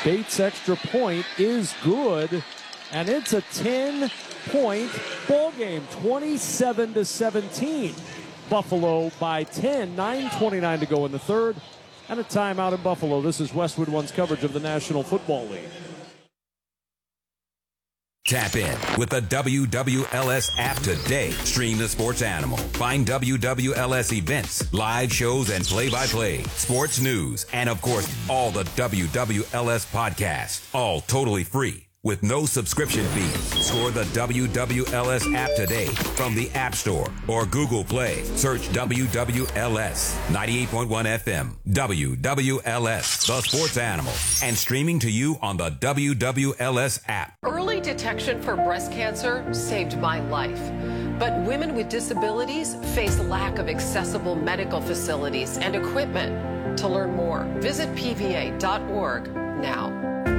Bates' extra point is good, and it's a 10-point ball game, 27-17. Buffalo by 10, 9:29 to go in the third, and a timeout in Buffalo. This is Westwood One's coverage of the National Football League. Tap in with the WWLS app today. Stream the Sports Animal. Find WWLS events, live shows, and play-by-play, sports news, and, of course, all the WWLS podcasts. All totally free with no subscription fees. Score the WWLS app today from the App Store or Google Play. Search WWLS 98.1 FM. WWLS, the Sports Animal, and streaming to you on the WWLS app. Early detection for breast cancer saved my life. But women with disabilities face lack of accessible medical facilities and equipment. To learn more, visit pva.org now.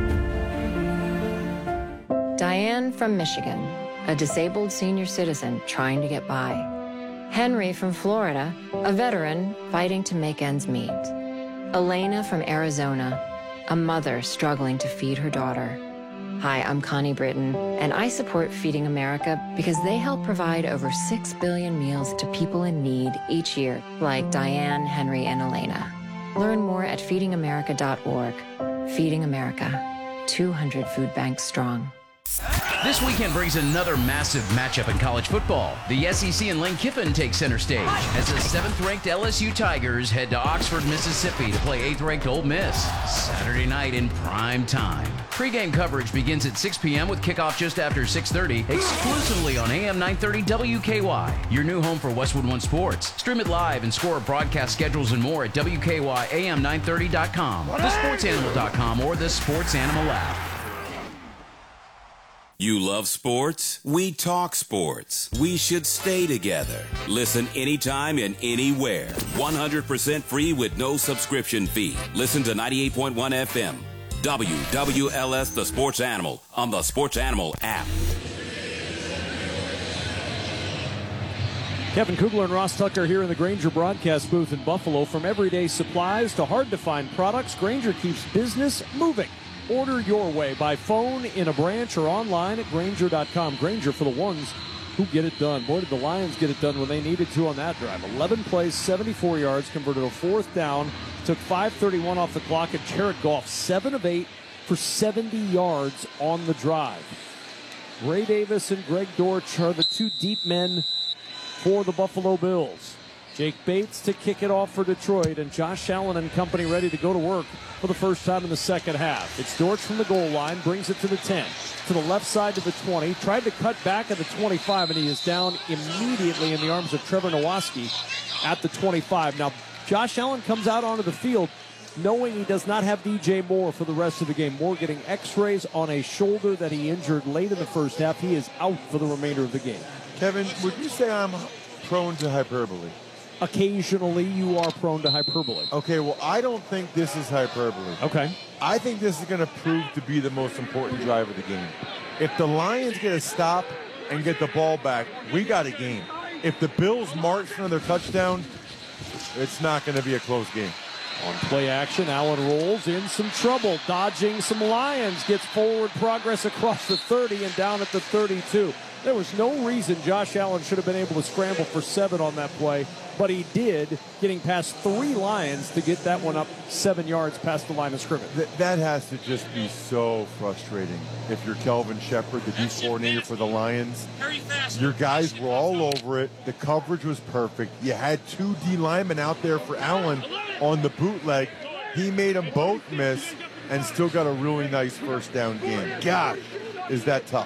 Diane from Michigan, a disabled senior citizen trying to get by. Henry from Florida, a veteran fighting to make ends meet. Elena from Arizona, a mother struggling to feed her daughter. Hi, I'm Connie Britton, and I support Feeding America because they help provide over 6 billion meals to people in need each year, like Diane, Henry, and Elena. Learn more at feedingamerica.org. Feeding America, 200 food banks strong. This weekend brings another massive matchup in college football. The SEC and Lane Kiffin take center stage as the 7th-ranked LSU Tigers head to Oxford, Mississippi to play 8th-ranked Ole Miss Saturday night in prime time. Pre-game coverage begins at 6 p.m. with kickoff just after 6:30, exclusively on AM 930 WKY, your new home for Westwood One Sports. Stream it live and score broadcast schedules and more at WKYAM930.com, thesportsanimal.com, or the Sports Animal app. You love sports? We talk sports. We should stay together. Listen anytime and anywhere. 100% free with no subscription fee. Listen to 98.1 FM. WWLS The Sports Animal on the Sports Animal app. Kevin Kugler and Ross Tucker here in the Grainger broadcast booth in Buffalo. From everyday supplies to hard-to-find products, Grainger keeps business moving. Order your way by phone, in a branch, or online at Grainger.com. Grainger for the ones who get it done. Boy, did the Lions get it done when they needed to on that drive. 11 plays, 74 yards, converted a 4th down, took 5:31 off the clock, and Jared Goff 7 of 8 for 70 yards on the drive. Ray Davis and Greg Dortch are the two deep men for the Buffalo Bills. Jake Bates to kick it off for Detroit, and Josh Allen and company ready to go to work for the first time in the second half. It's Dortch from the goal line, brings it to the 10, to the left side to the 20, tried to cut back at the 25, and he is down immediately in the arms of Trevor Nowaski at the 25. Now, Josh Allen comes out onto the field knowing he does not have DJ Moore for the rest of the game. Moore getting x-rays on a shoulder that he injured late in the first half. He is out for the remainder of the game. Kevin, would you say I'm prone to hyperbole? Occasionally, you are prone to hyperbole. Okay, well, I don't think this is hyperbole. Okay. I think this is going to prove to be the most important drive of the game. If the Lions get a stop and get the ball back, we got a game. If the Bills march for another touchdown, it's not going to be a close game. On play action, Allen rolls in some trouble, dodging some Lions, gets forward progress across the 30 and down at the 32. There was no reason Josh Allen should have been able to scramble for 7 on that play, but he did, getting past 3 Lions to get that one up 7 yards past the line of scrimmage. That has to just be so frustrating. If you're Kelvin Shepard, the D coordinator for the Lions, your guys were all over it. The coverage was perfect. You had 2 D linemen out there for Allen on the bootleg. He made them both miss and still got a really nice first down game. Gosh, is that tough.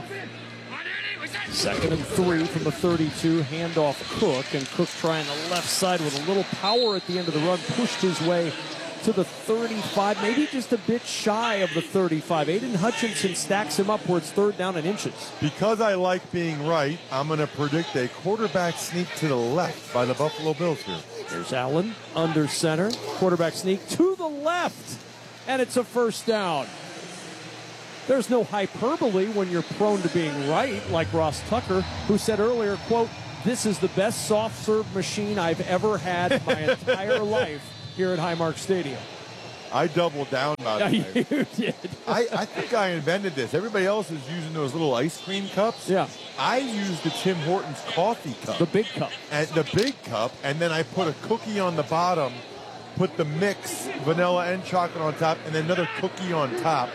2nd and 3 from the 32, handoff Cook, and Cook trying the left side with a little power at the end of the run, pushed his way to the 35, maybe just a bit shy of the 35. Aiden Hutchinson stacks him up where it's 3rd down and inches. Because I like being right, I'm going to predict a quarterback sneak to the left by the Buffalo Bills here. There's Allen under center, quarterback sneak to the left, and it's a first down. There's no hyperbole when you're prone to being right, like Ross Tucker, who said earlier, quote, "This is the best soft serve machine I've ever had in my entire life here at Highmark Stadium." I doubled down about Yeah, it. you did. I think I invented this. Everybody else is using those little ice cream cups. Yeah. I used the Tim Hortons coffee cup. The big cup. And the big cup, and then I put a cookie on the bottom, put the mix, vanilla and chocolate on top, and then another cookie on top.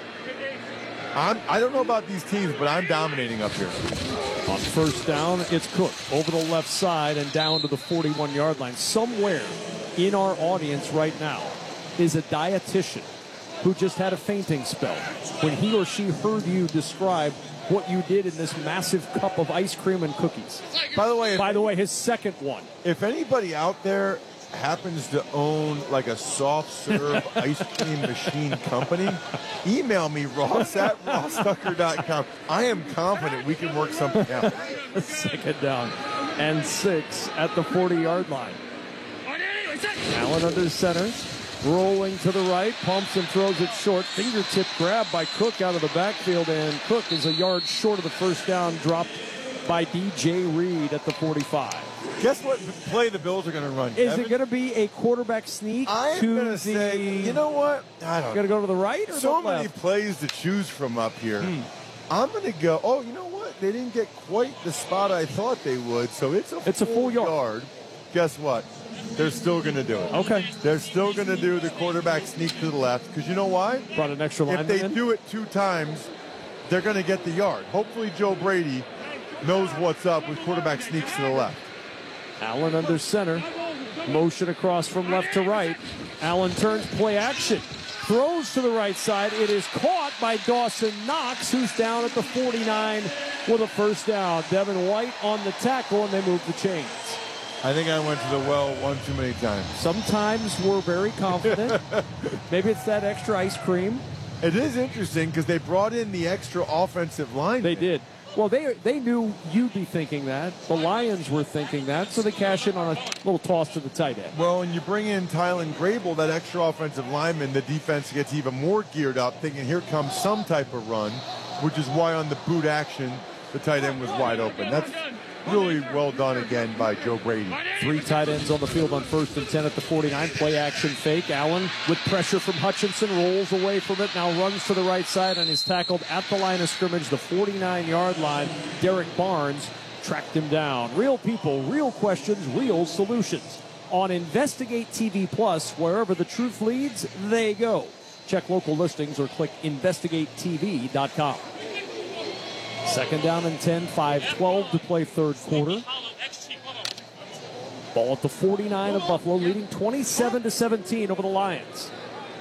I don't know about these teams, but I'm dominating up here. On first down, it's Cook over the left side and down to the 41-yard line. Somewhere in our audience right now is a dietitian who just had a fainting spell when he or she heard you describe what you did in this massive cup of ice cream and cookies. By the way, his second one. If anybody out there happens to own like a soft serve ice cream machine company, email me ross@rosstucker.com. I am confident we can work something out. Second down and 6 at the 40-yard line. Allen under center, rolling to the right, pumps and throws it short. Fingertip grab by Cook out of the backfield, and Cook is a yard short of the first down, dropped by D.J. Reed at the 45. Guess what play the Bills are going to run? Is it going to be a quarterback sneak? I'm going to say, you know what? I don't know. Going to go to the right or so the left? many plays to choose from up here. I'm going to go, oh, you know what? They didn't get quite the spot I thought they would, so it's a full yard. Guess what? They're still going to do it. Okay. They're still going to do the quarterback sneak to the left, because you know why? Brought an extra lineman If they in. do it 2 times, they're going to get the yard. Hopefully Joe Brady knows what's up with quarterback sneaks to the left. Allen under center. Motion across from left to right. Allen turns, play action. Throws to the right side. It is caught by Dawson Knox, who's down at the 49 with a first down. Devin White on the tackle, and they move the chains. I think I went to the well one too many times. Sometimes we're very confident. Maybe it's that extra ice cream. It is interesting because they brought in the extra offensive line. They did. Well, they knew you'd be thinking that. The Lions were thinking that, so they cash in on a little toss to the tight end. Well, when you bring in Tylen Grable, that extra offensive lineman, the defense gets even more geared up, thinking here comes some type of run, which is why on the boot action, the tight end was wide open. That's really well done again by Joe Brady. 3 tight ends on the field on 1st and 10 at the 49. Play action fake. Allen with pressure from Hutchinson rolls away from it. Now runs to the right side and is tackled at the line of scrimmage, the 49-yard line. Derek Barnes tracked him down. Real people, real questions, real solutions. On Investigate TV Plus, wherever the truth leads, they go. Check local listings or click investigatetv.com. Second down and 10, 5-12 to play third quarter. Ball at the 49 of Buffalo, leading 27-17 over the Lions.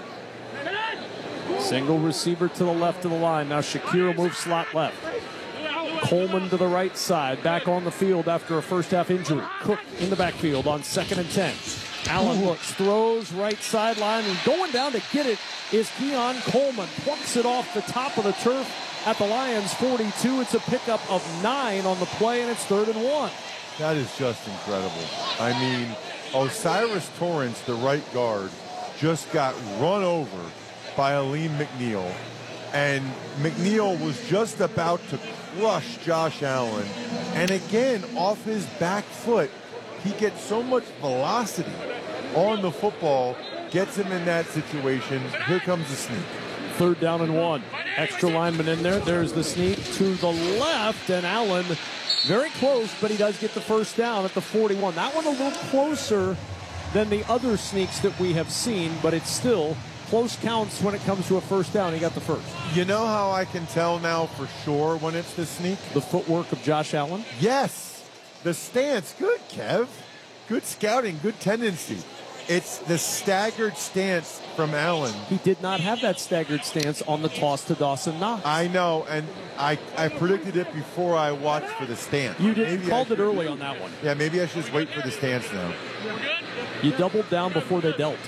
Single receiver to the left of the line. Now Shakir moves slot left. Coleman to the right side, back on the field after a first half injury. Cook in the backfield on 2nd and 10. Allen looks, throws right sideline, and going down to get it is Keon Coleman. Plucks it off the top of the turf at the Lions 42. It's a pickup of 9 on the play, and it's 3rd and 1. That is just incredible. I mean, Osiris Torrance, the right guard, just got run over by Aleem McNeil. And McNeil was just about to crush Josh Allen. And again, off his back foot, he gets so much velocity on the football, gets him in that situation. Here comes the sneak. 3rd down and 1. Extra lineman in there. There's the sneak to the left, and Allen very close, but he does get the first down at the 41. That one a little closer than the other sneaks that we have seen, but it's still close counts when it comes to a first down. He got the first. You know how I can tell now for sure when it's the sneak? The footwork of Josh Allen? Yes. The stance. Good, Kev. Good scouting. Good tendency. It's the staggered stance from Allen. He did not have that staggered stance on the toss to Dawson Knox. I know, and I predicted it before I watched for the stance. You did. Called it early on that one. Yeah, maybe I should just wait for the stance now. You doubled down before they dealt.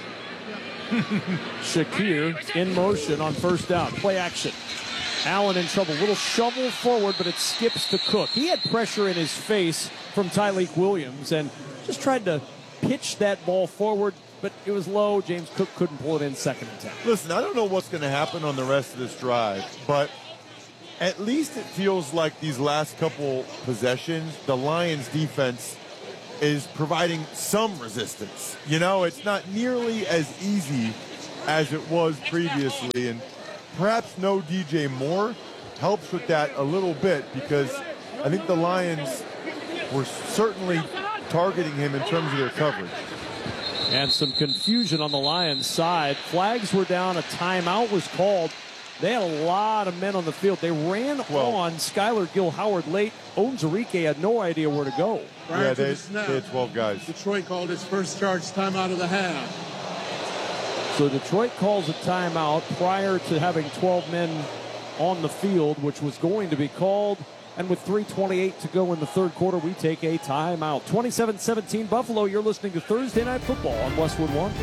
Shakir in motion on first down. Play action. Allen in trouble. Little shovel forward, but it skips to Cook. He had pressure in his face from Tyleik Williams and just tried to pitch that ball forward, but it was low. James Cook couldn't pull it in 2nd and 10. Listen, I don't know what's going to happen on the rest of this drive, but at least it feels like these last couple possessions, the Lions defense is providing some resistance. You know, it's not nearly as easy as it was previously. And perhaps no DJ Moore helps with that a little bit, because I think the Lions were certainly targeting him in terms of their coverage. And some confusion on the Lions side. Flags were down. A timeout was called. They had a lot of men on the field. They ran on Skylar Gill-Howard late. Onwuzurike had no idea where to go. Yeah, they had 12 guys. Detroit called his first charge timeout of the half. So Detroit calls a timeout prior to having 12 men on the field, which was going to be called. And with 3:28 to go in the third quarter, we take a timeout. 27-17 Buffalo. You're listening to Thursday Night Football on Westwood One.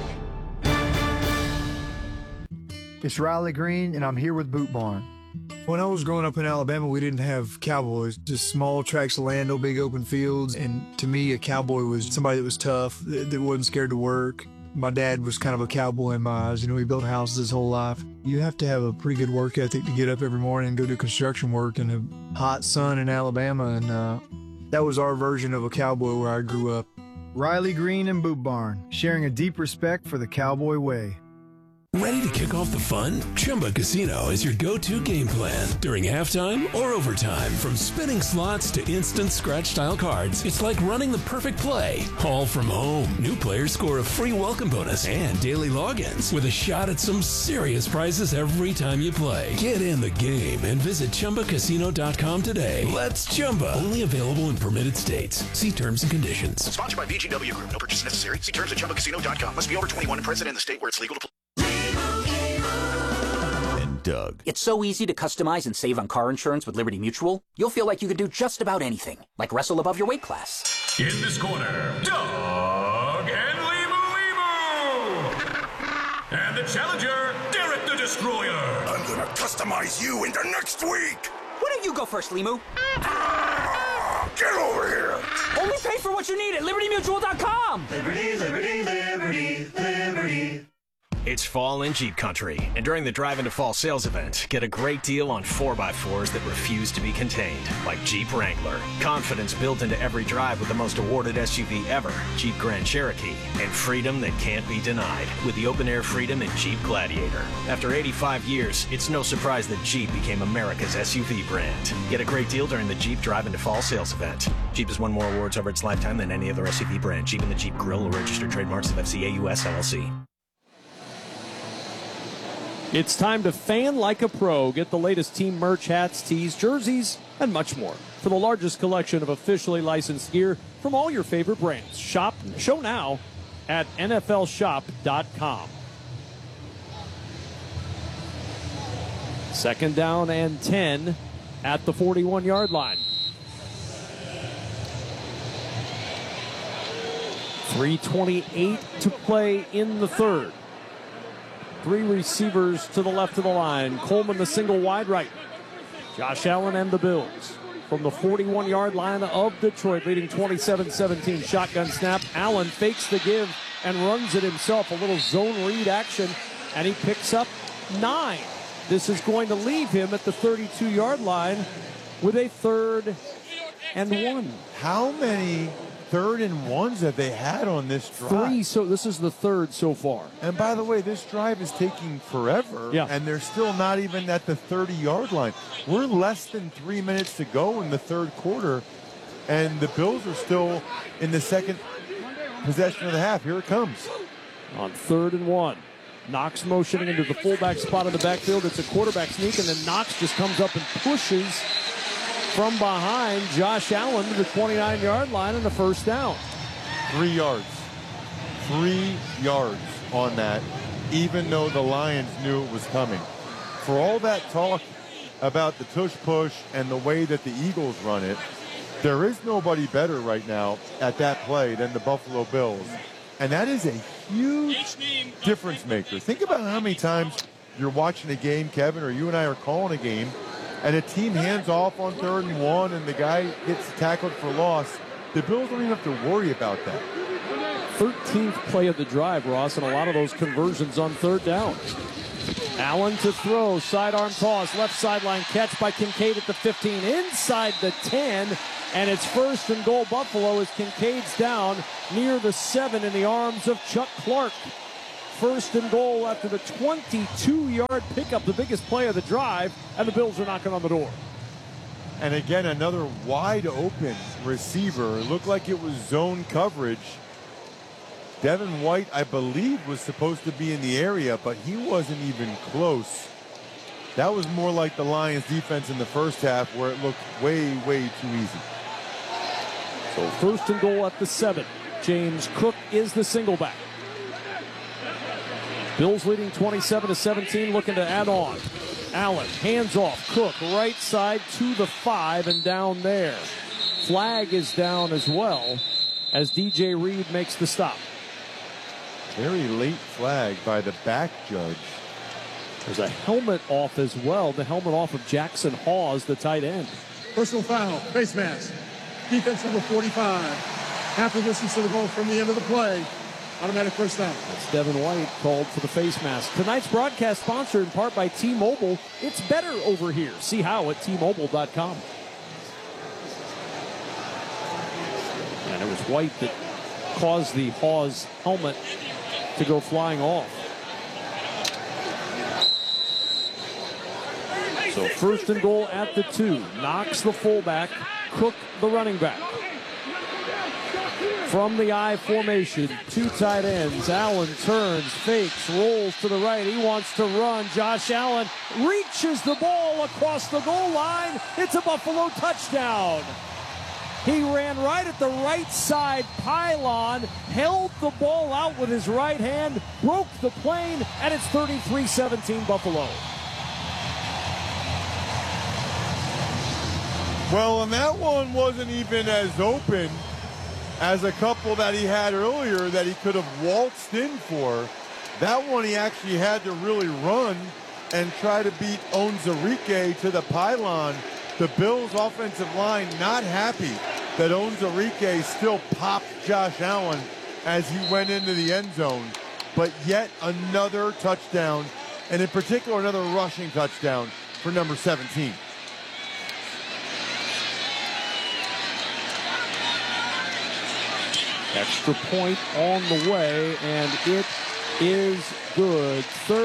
It's Riley Green, and I'm here with Boot Barn. When I was growing up in Alabama, we didn't have cowboys, just small tracts of land, no big open fields. And to me, a cowboy was somebody that was tough, that wasn't scared to work. My dad was kind of a cowboy in my eyes. You know, he built houses his whole life. You have to have a pretty good work ethic to get up every morning and go do construction work in a hot sun in Alabama. And that was our version of a cowboy where I grew up. Riley Green and Boot Barn, sharing a deep respect for the cowboy way. Ready to kick off the fun? Chumba Casino is your go-to game plan during halftime or overtime. From spinning slots to instant scratch-style cards, it's like running the perfect play, all from home. New players score a free welcome bonus and daily logins with a shot at some serious prizes every time you play. Get in the game and visit ChumbaCasino.com today. Let's Chumba. Only available in permitted states. See terms and conditions. Sponsored by VGW Group. No purchase necessary. See terms at ChumbaCasino.com. Must be over 21 and present in the state where it's legal to play. Doug. It's so easy to customize and save on car insurance with Liberty Mutual. You'll feel like you could do just about anything, like wrestle above your weight class. In this corner, Doug and Limu. And the challenger, Derek the Destroyer. I'm gonna customize you into next week. Why don't you go first, Limu? Get over here. Only pay for what you need at LibertyMutual.com. Liberty, liberty, liberty, liberty. It's fall in Jeep country, and during the Drive into Fall sales event, get a great deal on 4x4s that refuse to be contained, like Jeep Wrangler. Confidence built into every drive with the most awarded SUV ever, Jeep Grand Cherokee, and freedom that can't be denied with the open-air freedom in Jeep Gladiator. After 85 years, it's no surprise that Jeep became America's SUV brand. Get a great deal during the Jeep Drive into Fall sales event. Jeep has won more awards over its lifetime than any other SUV brand. Jeep and the Jeep Grill are registered trademarks of FCA US LLC. It's time to fan like a pro. Get the latest team merch, hats, tees, jerseys, and much more. For the largest collection of officially licensed gear from all your favorite brands. Show now at NFLshop.com. Second down and 10 at the 41-yard line. 3:28 to play in the third. Three receivers to the left of the line. Coleman the single wide right. Josh Allen and the Bills from the 41-yard line of Detroit, leading 27-17. Shotgun snap. Allen fakes the give and runs it himself. A little zone read action, and he picks up 9. This is going to leave him at the 32-yard line with a 3rd and 1. How many 3rd and 1s have they had on this drive? 3, so this is the 3rd so far. And by the way, this drive is taking forever, and they're still not even at the 30-yard line. We're less than 3 minutes to go in the third quarter, and the Bills are still in the second possession of the half. Here it comes. On 3rd and 1. Knox motioning into the fullback spot in the backfield. It's a quarterback sneak, and then Knox just comes up and pushes from behind Josh Allen to the 29-yard line and the first down. 3 yards. 3 yards on that, even though the Lions knew it was coming. For all that talk about the tush push and the way that the Eagles run it, there is nobody better right now at that play than the Buffalo Bills. And that is a huge difference maker. Think about how many times you're watching a game, Kevin, or you and I are calling a game, and a team hands off on 3rd and 1 and the guy gets tackled for loss. The Bills don't even have to worry about that. 13th play of the drive, Ross, and a lot of those conversions on 3rd down. Allen to throw, sidearm toss, left sideline catch by Kincaid at the 15, inside the 10, and it's 1st and goal Buffalo as Kincaid's down near the 7 in the arms of Chuck Clark. first and goal after the 22-yard pickup, the biggest play of the drive, and the Bills are knocking on the door. And again, another wide open receiver. It looked like it was zone coverage. Devin White, I believe, was supposed to be in the area, but he wasn't even close. That was more like the Lions defense in the first half, where it looked way, way too easy. So first and goal at the 7. James Cook is the single back. Bills leading 27-17, looking to add on. Allen, hands off. Cook, right side to the 5 and down there. Flag is down as well as DJ Reed makes the stop. Very late flag by the back judge. There's a helmet off as well. The helmet off of Jackson Hawes, the tight end. Personal foul, face mask. Defense number 45. Half of distance to the goal from the end of the play. Automatic first down. That's Devin White called for the face mask. Tonight's broadcast sponsored in part by T-Mobile. It's better over here. See how at T-Mobile.com. And it was White that caused the Hawes helmet to go flying off. So first and goal at the 2. Knox the fullback, Cook the running back. From the I formation, 2 tight ends. Allen turns, fakes, rolls to the right. He wants to run. Josh Allen reaches the ball across the goal line. It's a Buffalo touchdown. He ran right at the right side pylon, held the ball out with his right hand, broke the plane, and it's 33-17 Buffalo. Well, and that one wasn't even as open as a couple that he had earlier that he could have waltzed in for. That one he actually had to really run and try to beat Onwuzurike to the pylon. The Bills' offensive line not happy that Onwuzurike still popped Josh Allen as he went into the end zone. But yet another touchdown, and in particular another rushing touchdown for number 17. Extra point on the way, and it is good.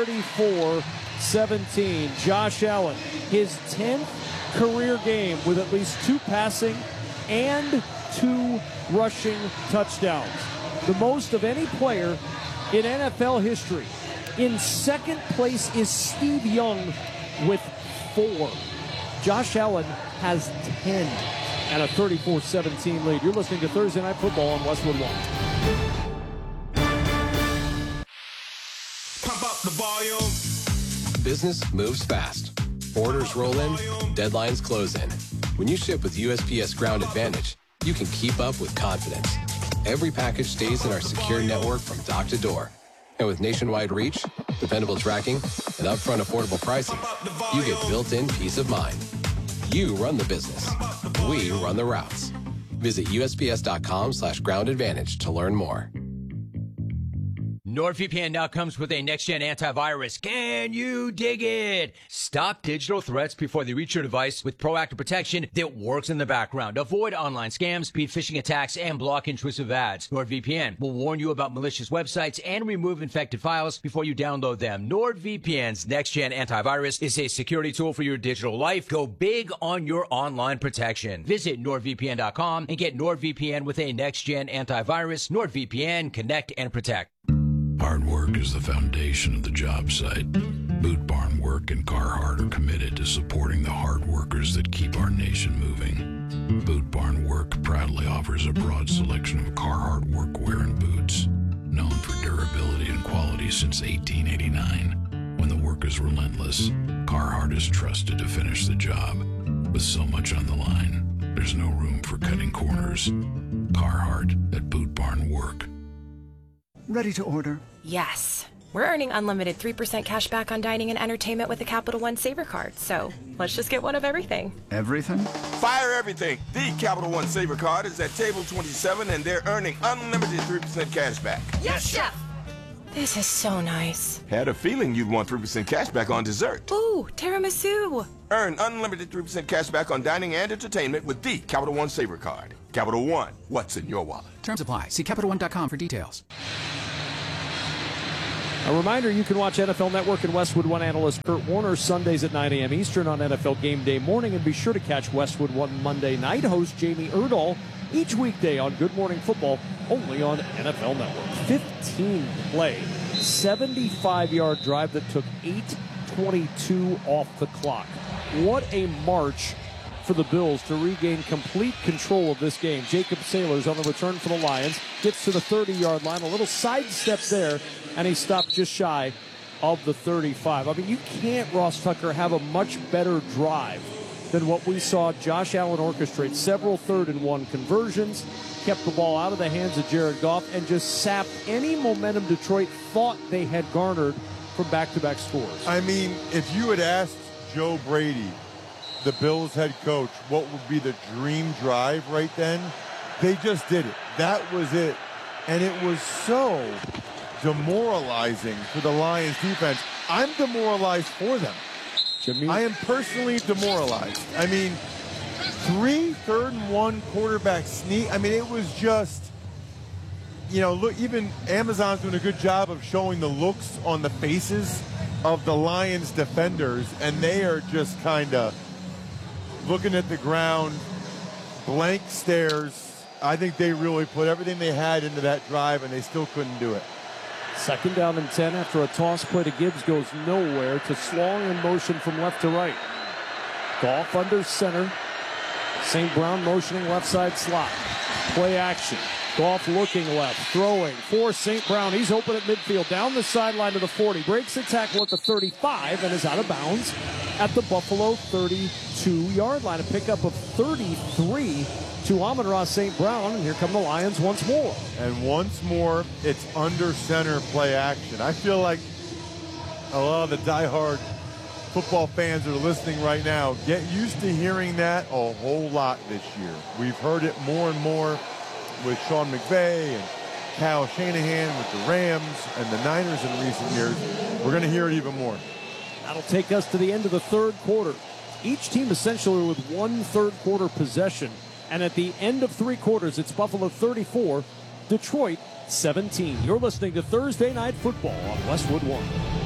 34-17. Josh Allen, his 10th career game with at least 2 passing and 2 rushing touchdowns. The most of any player in NFL history. In second place is Steve Young with 4. Josh Allen has 10. And a 34-17 lead. You're listening to Thursday Night Football on Westwood One. Pump up the volume. Business moves fast. Orders roll in, deadlines close in. When you ship with USPS Ground Advantage, you can keep up with confidence. Every package stays in our secure network from dock to door. And with nationwide reach, dependable tracking, and upfront affordable pricing, you get built-in peace of mind. You run the business. We run the routes. Visit USPS.com/groundadvantage to learn more. NordVPN now comes with a next-gen antivirus. Can you dig it? Stop digital threats before they reach your device with proactive protection that works in the background. Avoid online scams, beat phishing attacks, and block intrusive ads. NordVPN will warn you about malicious websites and remove infected files before you download them. NordVPN's next-gen antivirus is a security tool for your digital life. Go big on your online protection. Visit NordVPN.com and get NordVPN with a next-gen antivirus. NordVPN, connect and protect. Hard work is the foundation of the job site. Boot Barn Work and Carhartt are committed to supporting the hard workers that keep our nation moving. Boot Barn Work proudly offers a broad selection of Carhartt workwear and boots, known for durability and quality since 1889. When the work is relentless, Carhartt is trusted to finish the job. With so much on the line, there's no room for cutting corners. Carhartt at Boot Barn Work. Ready to order? Yes. We're earning unlimited 3% cash back on dining and entertainment with the Capital One Saver Card, so let's just get one of everything. Everything? Fire everything. The Capital One Saver Card is at table 27, and they're earning unlimited 3% cash back. Yes, Chef! This is so nice. Had a feeling you'd want 3% cash back on dessert. Ooh, tiramisu. Earn unlimited 3% cash back on dining and entertainment with the Capital One Saver Card. Capital One, what's in your wallet? Terms apply. See CapitalOne.com for details. A reminder, you can watch NFL Network and Westwood One analyst Kurt Warner Sundays at 9 a.m. Eastern on NFL Game Day morning. And be sure to catch Westwood One Monday night. Host Jamie Erdahl each weekday on Good Morning Football, only on NFL Network. 15 play, 75-yard drive that took 8:22 off the clock. What a march for the Bills to regain complete control of this game. Jacob Sailors on the return for the Lions, gets to the 30-yard line, a little sidestep there, and he stopped just shy of the 35. I mean, you can't, Ross Tucker, have a much better drive than what we saw Josh Allen orchestrate. Several 3rd-and-1 conversions, kept the ball out of the hands of Jared Goff, and just sapped any momentum Detroit thought they had garnered from back-to-back scores. I mean, if you had asked Joe Brady, the Bills head coach, what would be the dream drive right then, they just did it. That was it. And it was so demoralizing for the Lions defense. I'm demoralized for them. Jimmy. I am personally demoralized. I mean, 3 3rd-and-1 quarterback sneak. I mean, it was just, you know, look, even Amazon's doing a good job of showing the looks on the faces of the Lions defenders, and they are just kind of looking at the ground, blank stares. I think they really put everything they had into that drive, and they still couldn't do it. 2nd down and 10 after a toss play to Gibbs goes nowhere to Slong in motion from left to right. Goff under center. St. Brown motioning left side slot. Play action. Goff looking left, throwing for St. Brown. He's open at midfield, down the sideline to the 40. Breaks the tackle at the 35 and is out of bounds at the Buffalo 32-yard line. A pickup of 33 to Amon-Ra St. Brown, and here come the Lions once more. And once more, it's under center play action. I feel like a lot of the diehard football fans that are listening right now get used to hearing that a whole lot this year. We've heard it more and more with Sean McVay and Kyle Shanahan with the Rams and the Niners in recent years. We're going to hear it even more. That'll take us to the end of the 3rd quarter. Each team essentially with 1 3rd quarter possession. And at the end of 3 quarters, it's Buffalo 34, Detroit 17. You're listening to Thursday Night Football on Westwood One.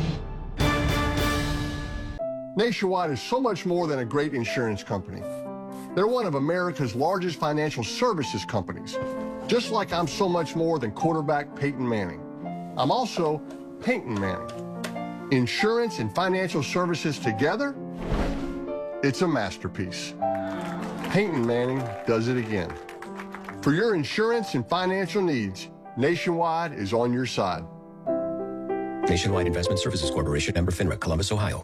Nationwide is so much more than a great insurance company. They're one of America's largest financial services companies, just like I'm so much more than quarterback Peyton Manning. I'm also Peyton Manning. Insurance and financial services together, it's a masterpiece. Peyton Manning does it again. For your insurance and financial needs, Nationwide is on your side. Nationwide Investment Services Corporation, member FINRA, Columbus, Ohio.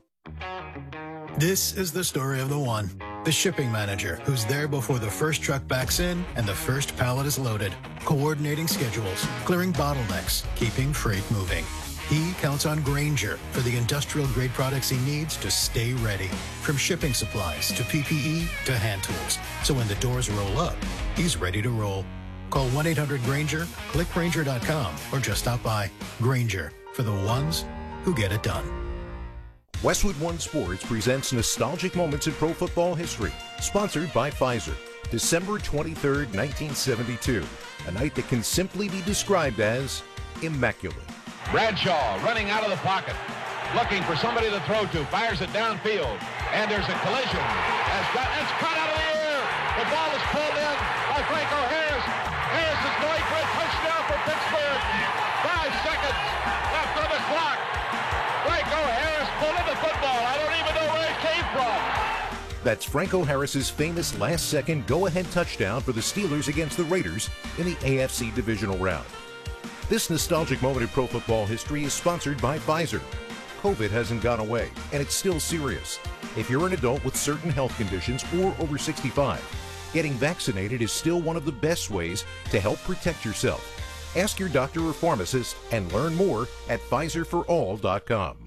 This is the story of the one, the shipping manager who's there before the first truck backs in and the first pallet is loaded, coordinating schedules, clearing bottlenecks, keeping freight moving. He counts on Grainger for the industrial-grade products he needs to stay ready. From shipping supplies to PPE to hand tools. So when the doors roll up, he's ready to roll. Call 1-800-GRAINGER, click Grainger.com, or just stop by. Grainger, for the ones who get it done. Westwood One Sports presents Nostalgic Moments in Pro Football History, sponsored by Pfizer. December 23rd, 1972, a night that can simply be described as immaculate. Bradshaw running out of the pocket, looking for somebody to throw to, fires it downfield, and there's a collision. It's caught out of the air. The ball is pulled in by Franco Harris. Harris is going for a touchdown for Pittsburgh. 5 seconds left on the clock. Franco Harris pulled in the football. I don't even know where it came from. That's Franco Harris's famous last-second go-ahead touchdown for the Steelers against the Raiders in the AFC Divisional Round. This nostalgic moment in pro football history is sponsored by Pfizer. COVID hasn't gone away, and it's still serious. If you're an adult with certain health conditions or over 65, getting vaccinated is still one of the best ways to help protect yourself. Ask your doctor or pharmacist and learn more at PfizerForAll.com.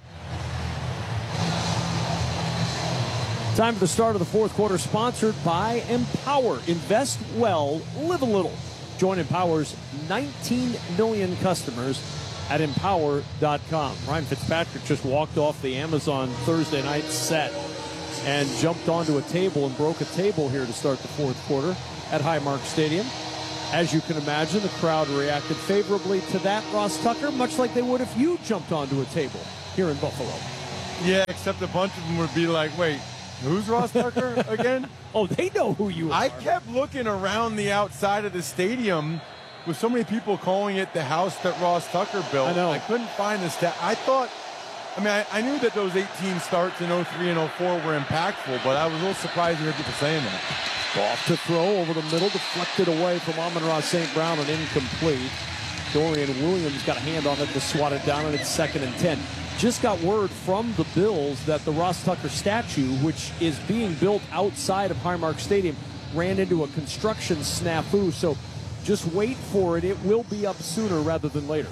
Time for the start of the 4th quarter, sponsored by Empower. Invest well, live a little. Join Empower's 19 million customers at Empower.com. Ryan Fitzpatrick just walked off the Amazon Thursday night set and jumped onto a table and broke a table here to start the 4th quarter at Highmark Stadium. As you can imagine, the crowd reacted favorably to that, Ross Tucker, much like they would if you jumped onto a table here in Buffalo. Yeah, except a bunch of them would be like, wait, who's Ross Tucker again? Oh, they know who you are. I kept looking around the outside of the stadium with so many people calling it the house that Ross Tucker built. I know. I couldn't find the stat. I knew that those 18 starts in 03 and 04 were impactful, but I was a little surprised to hear people saying that. Off to throw over the middle, deflected away from Amon-Ra St. Brown and incomplete. Dorian Williams got a hand on it to swat it down, and it's 2nd and 10. Just got word from the Bills that the Ross Tucker statue, which is being built outside of Highmark Stadium, ran into a construction snafu. So just wait for it. It will be up sooner rather than later.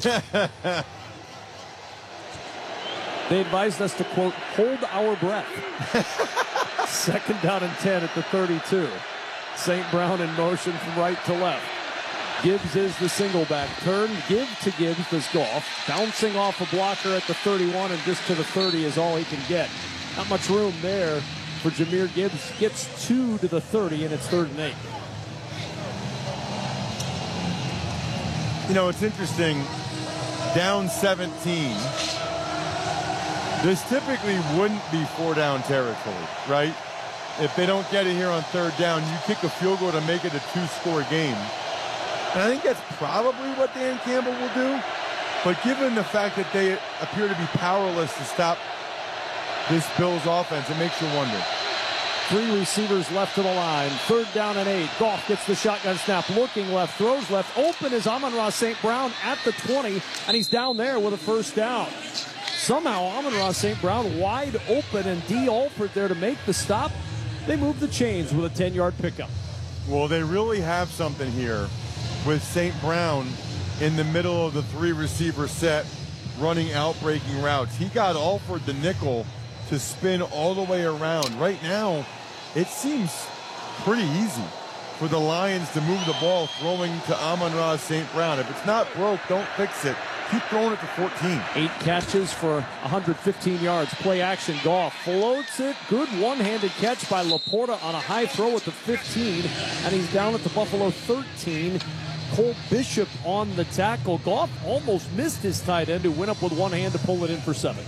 They advised us to, quote, hold our breath. 2nd down and 10 at the 32. St. Brown in motion from right to left. Gibbs is the single back. Turn, give to Gibbs does Goff. Bouncing off a blocker at the 31 and just to the 30 is all he can get. Not much room there for Jahmyr Gibbs. Gets 2 to the 30 and it's 3rd and 8. You know, it's interesting. Down 17. This typically wouldn't be 4-down territory, right? If they don't get it here on 3rd down, you kick a field goal to make it a 2-score game. And I think that's probably what Dan Campbell will do. But given the fact that they appear to be powerless to stop this Bills offense, it makes you wonder. 3 receivers left to the line. 3rd down and 8. Goff gets the shotgun snap. Looking left, throws left. Open is Amon-Ra St. Brown at the 20, and he's down there with a 1st down. Somehow Amon-Ra St. Brown wide open, and D. Alford there to make the stop. They move the chains with a 10-yard pickup. Well, they really have something here with St. Brown in the middle of the 3-receiver set, running out-breaking routes. He got Alford the nickel to spin all the way around. Right now, it seems pretty easy for the Lions to move the ball, throwing to Amon-Ra St. Brown. If it's not broke, don't fix it. Keep throwing it to 14. 8 catches for 115 yards. Play action. Goff floats it. Good one-handed catch by Laporta on a high throw at the 15. And he's down at the Buffalo 13. Cole Bishop on the tackle. Goff almost missed his tight end, who went up with one hand to pull it in for 7.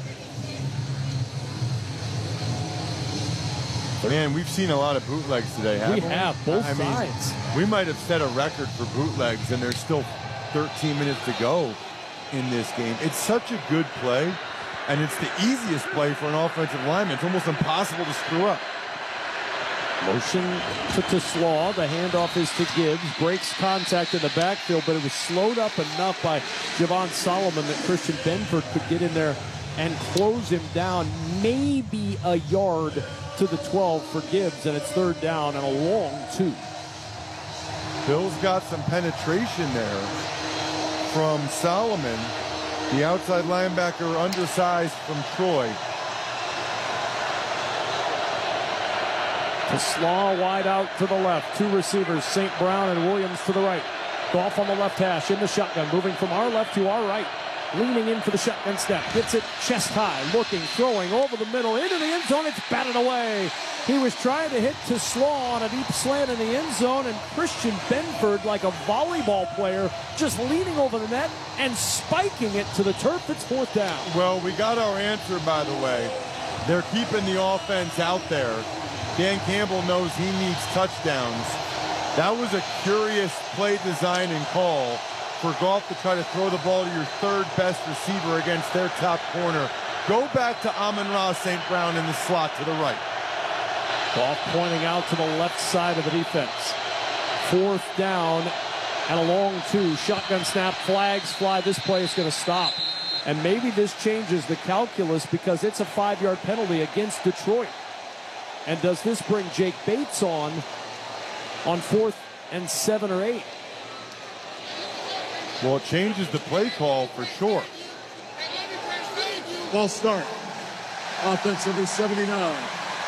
Man, we've seen a lot of bootlegs today, haven't we? We have, both sides. We might have set a record for bootlegs, and there's still 13 minutes to go in this game. It's such a good play, and it's the easiest play for an offensive lineman. It's almost impossible to screw up. Motion to Slaw. The handoff is to Gibbs. Breaks contact in the backfield, but it was slowed up enough by Javon Solomon that Christian Benford could get in there and close him down. Maybe a yard to the 12 for Gibbs, and it's 3rd down and a long 2. Bill's got some penetration there from Solomon, the outside linebacker, undersized from Troy. To Slaw, wide out to the left. 2 receivers, St. Brown and Williams to the right. Goff on the left hash in the shotgun, moving from our left to our right. Leaning in for the shotgun snap. Gets it chest high, looking, throwing over the middle, into the end zone. It's batted away. He was trying to hit to Slaw on a deep slant in the end zone, and Christian Benford, like a volleyball player, just leaning over the net and spiking it to the turf. It's 4th down. Well, we got our answer, by the way. They're keeping the offense out there. Dan Campbell knows he needs touchdowns. That was a curious play design and call for Goff to try to throw the ball to your 3rd best receiver against their top corner. Go back to Amon-Ra St. Brown in the slot to the right. Goff pointing out to the left side of the defense. 4th down and a long 2. Shotgun snap, flags fly. This play is going to stop. And maybe this changes the calculus because it's a 5-yard penalty against Detroit. And does this bring Jake Bates on 4th and 7 or 8? Well, it changes the play call for sure. Ball start. Offensively 79.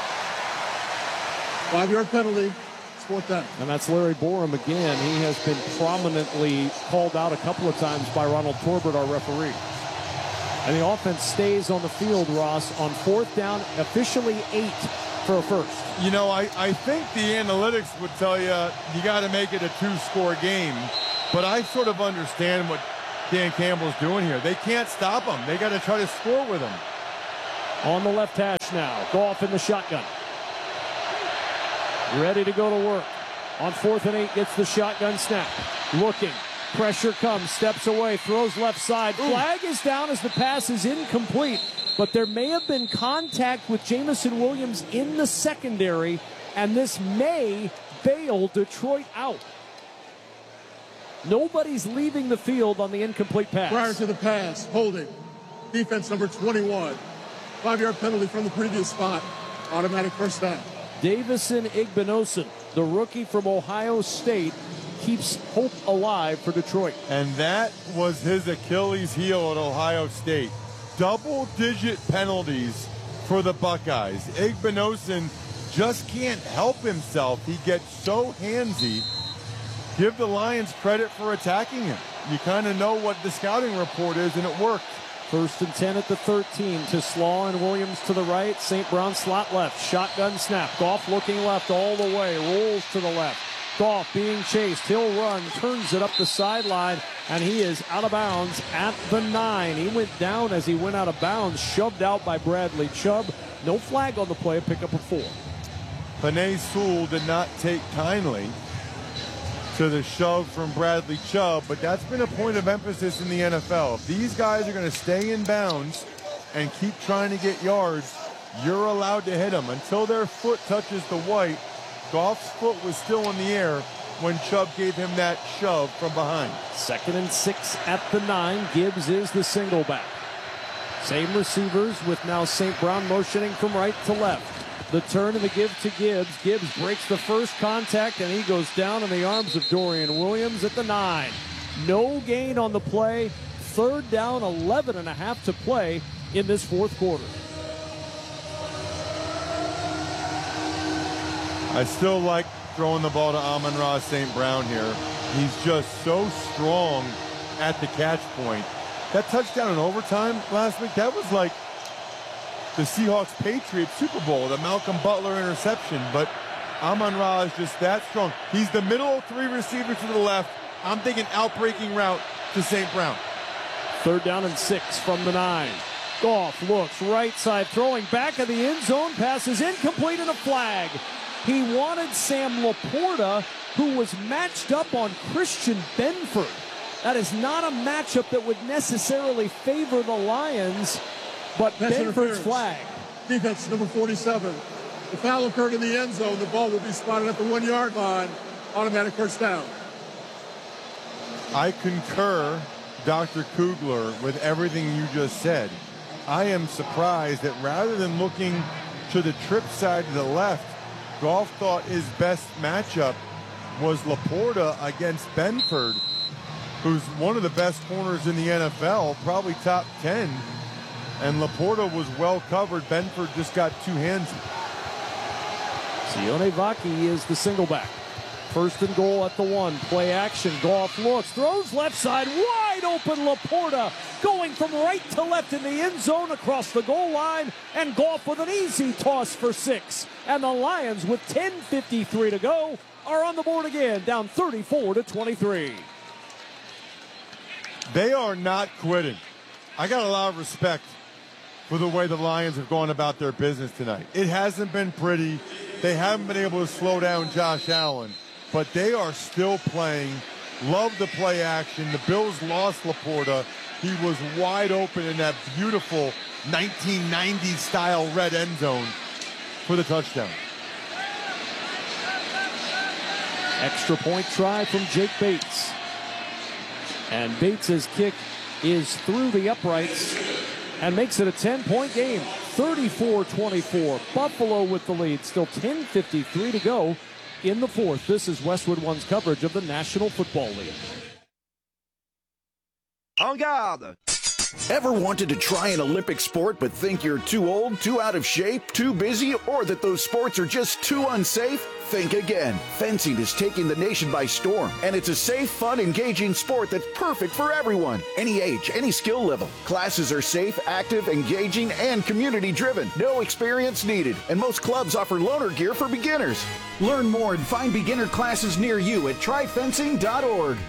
5-yard penalty. It's 4th down. And that's Larry Borum again. He has been prominently called out a couple of times by Ronald Torbert, our referee. And the offense stays on the field, Ross, on 4th down, officially 8 for a first. You know, I think the analytics would tell you got to make it a 2-score game, but I sort of understand what Dan Campbell's doing here. They can't stop him. They got to try to score with him. On the left hash now. Goff in the shotgun. Ready to go to work. On 4th and 8, gets the shotgun snap. Looking. Pressure comes. Steps away. Throws left side. Flag is down as the pass is incomplete. But there may have been contact with Jameson Williams in the secondary, and this may bail Detroit out. Nobody's leaving the field on the incomplete pass. Prior to the pass, holding. Defense number 21. 5-yard penalty from the previous spot. Automatic first down. Davison Igbinosun, the rookie from Ohio State, keeps hope alive for Detroit. And that was his Achilles heel at Ohio State. Double-digit penalties for the Buckeyes. Igbinosun just can't help himself. He gets so handsy. Give the Lions credit for attacking him. You kind of know what the scouting report is, and it worked. 1st and 10 at the 13 to Slaw and Williams to the right. St. Brown slot left. Shotgun snap. Goff looking left all the way. Rolls to the left. Goff being chased. He'll run. Turns it up the sideline. And he is out of bounds at the 9. He went down as he went out of bounds. Shoved out by Bradley Chubb. No flag on the play. Pick up a 4. Penei Sewell did not take kindly to the shove from Bradley Chubb, but that's been a point of emphasis in the NFL. If these guys are going to stay in bounds and keep trying to get yards, you're allowed to hit them. Until their foot touches the white, Goff's foot was still in the air when Chubb gave him that shove from behind. 2nd and 6 at the 9. Gibbs is the single back. Same receivers with now St. Brown motioning from right to left. The turn and the give to Gibbs. Gibbs breaks the first contact, and he goes down in the arms of Dorian Williams at the 9. No gain on the play. 3rd down, 11.5 to play in this 4th quarter. I still like throwing the ball to Amon-Ra St. Brown here. He's just so strong at the catch point. That touchdown in overtime last week, that was like the Seahawks-Patriots Super Bowl, the Malcolm Butler interception, but Amon-Ra is just that strong. He's the middle of 3 receivers to the left. I'm thinking outbreaking route to St. Brown. 3rd down and 6 from the 9. Goff looks right side, throwing back of the end zone. Pass is incomplete and a flag. He wanted Sam Laporta, who was matched up on Christian Benford. That is not a matchup that would necessarily favor the Lions, but Benford's flag. Defense number 47. The foul occurred in the end zone. The ball will be spotted at the 1-yard line. Automatic first down. I concur, Dr. Kugler, with everything you just said. I am surprised that rather than looking to the trip side to the left, Goff thought his best matchup was Laporta against Benford, who's one of the best corners in the NFL, probably top 10. And Laporta was well covered. Benford just got too handsy. Sione Vaki is the single back. 1st and goal at the 1. Play action. Goff looks, throws left side, wide open. Laporta going from right to left in the end zone across the goal line, and Goff with an easy toss for 6. And the Lions, with 10:53 to go, are on the board again, down 34-23. They are not quitting. I got a lot of respect for the way the Lions have gone about their business tonight. It hasn't been pretty. They haven't been able to slow down Josh Allen, but they are still playing. Love the play action. The Bills lost Laporta. He was wide open in that beautiful 1990s style red end zone for the touchdown. Extra point try from Jake Bates. And Bates' kick is through the uprights and makes it a 10-point game. 34-24. Buffalo with the lead. Still 10:53 to go in the 4th. This is Westwood One's coverage of the National Football League. En garde! Ever wanted to try an Olympic sport but think you're too old, too out of shape, too busy, or that those sports are just too unsafe? Think again. Fencing is taking the nation by storm, and it's a safe, fun, engaging sport that's perfect for everyone. Any age, any skill level. Classes are safe, active, engaging, and community-driven. No experience needed, and most clubs offer loaner gear for beginners. Learn more and find beginner classes near you at tryfencing.org.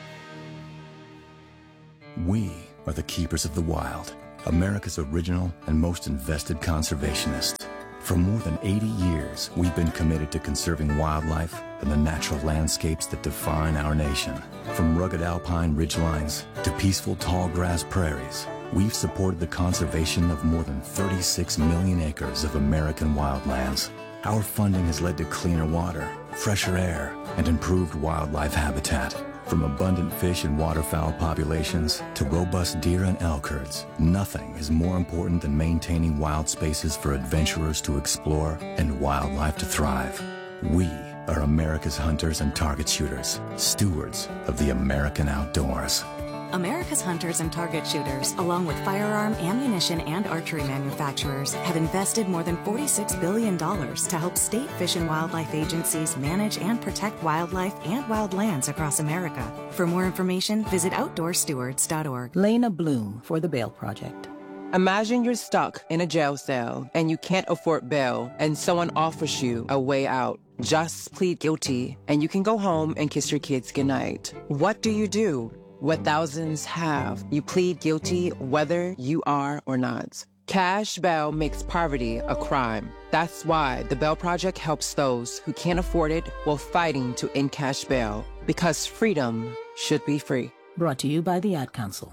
We are the keepers of the wild, America's original and most invested conservationists. For more than 80 years, we've been committed to conserving wildlife and the natural landscapes that define our nation. From rugged alpine ridgelines to peaceful tall grass prairies, we've supported the conservation of more than 36 million acres of American wildlands. Our funding has led to cleaner water, fresher air, and improved wildlife habitat. From abundant fish and waterfowl populations to robust deer and elk herds, nothing is more important than maintaining wild spaces for adventurers to explore and wildlife to thrive. We are America's hunters and target shooters, stewards of the American outdoors. America's hunters and target shooters, along with firearm, ammunition, and archery manufacturers, have invested more than $46 billion to help state fish and wildlife agencies manage and protect wildlife and wildlands across America. For more information, visit outdoorstewards.org. Lena Bloom for the Bail Project. Imagine you're stuck in a jail cell and you can't afford bail and someone offers you a way out. Just plead guilty and you can go home and kiss your kids goodnight. What do? What thousands have. You plead guilty whether you are or not. Cash bail makes poverty a crime. That's why the Bail Project helps those who can't afford it while fighting to end cash bail. Because freedom should be free. Brought to you by the Ad Council.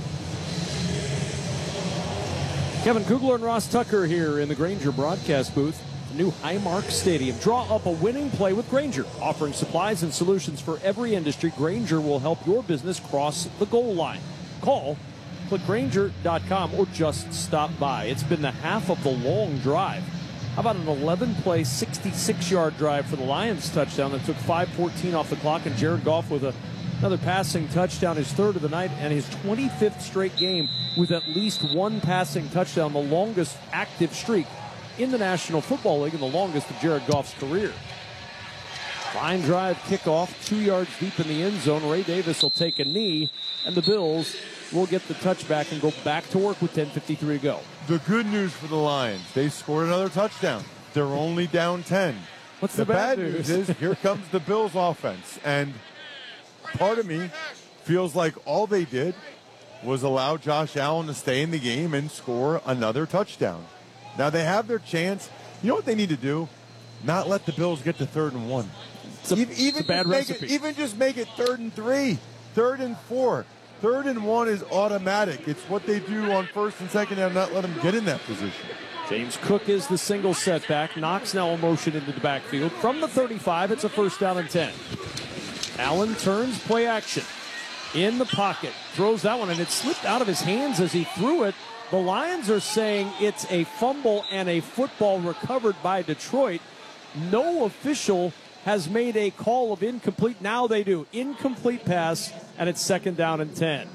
Kevin Kugler and Ross Tucker here in the Grainger broadcast booth. New Highmark Stadium. Draw up a winning play with Grainger. Offering supplies and solutions for every industry, Grainger will help your business cross the goal line. Call, click Grainger.com, or just stop by. It's been the half of the long drive. How about an 11-play, 66-yard drive for the Lions touchdown that took 5:14 off the clock, and Jared Goff with another passing touchdown, his third of the night, and his 25th straight game with at least one passing touchdown, the longest active streak in the National Football League and the longest of Jared Goff's career. Line drive kickoff, 2 yards deep in the end zone. Ray Davis will take a knee, and the Bills will get the touchback and go back to work with 10:53 to go. The good news for the Lions, they scored another touchdown. They're only down 10. What's the bad news is here comes the Bills offense, and part of me feels like all they did was allow Josh Allen to stay in the game and score another touchdown. Now they have their chance. You know what they need to do? Not let the Bills get to 3rd and 1. It's a bad recipe. Even just make it 3rd and 3, 3rd and 4. 3rd and 1 is automatic. It's what they do on 1st and 2nd down, not let them get in that position. James Cook is the single setback. Knox now a motion into the backfield. From the 35, it's a 1st down and 10. Allen turns, play action. In the pocket, throws that one, and it slipped out of his hands as he threw it. The Lions are saying it's a fumble and a football recovered by Detroit. No official has made a call of incomplete. Now they do. Incomplete pass, and it's 2nd down and 10.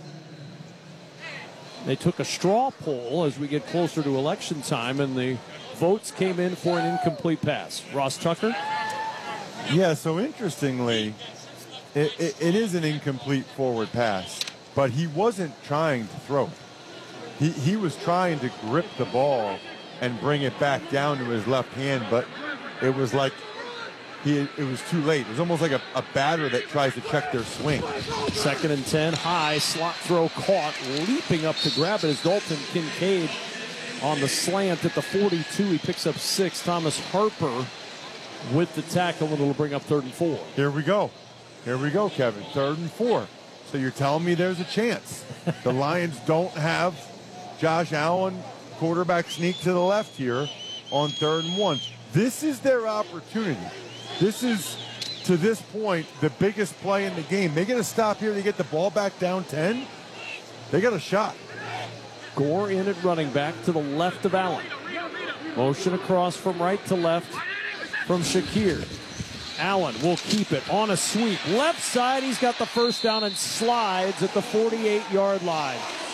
They took a straw poll as we get closer to election time, and the votes came in for an incomplete pass. Ross Tucker? Yeah, so interestingly, it is an incomplete forward pass, but he wasn't trying to throw it. He was trying to grip the ball and bring it back down to his left hand, but it was like it was too late. It was almost like a batter that tries to check their swing. 2nd and 10, high, slot throw caught, leaping up to grab it is Dalton Kincaid on the slant at the 42. He picks up 6. Thomas Harper with the tackle, and it'll bring up 3rd and 4. Here we go, Kevin. 3rd and 4. So you're telling me there's a chance. The Lions don't have Josh Allen, quarterback sneak to the left here on 3rd and 1. This is their opportunity. This is, to this point, the biggest play in the game. They get a stop here. They get the ball back down 10. They got a shot. Gore in at running back to the left of Allen. Motion across from right to left from Shakir. Allen will keep it on a sweep. Left side, he's got the 1st down and slides at the 48-yard line.